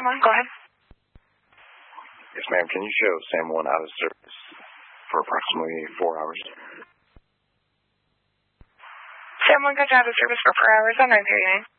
Sam 1, go ahead. Yes, ma'am. Can you show Sam 1 out of service for approximately 4 hours? Sam 1 got you out of service for 4 hours on 939.